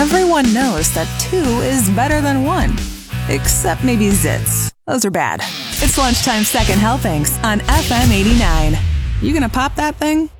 Everyone knows that 2 is better than 1. Except maybe zits. Those are bad. It's Lunchtime Second Helpings on FM 89. You gonna pop that thing?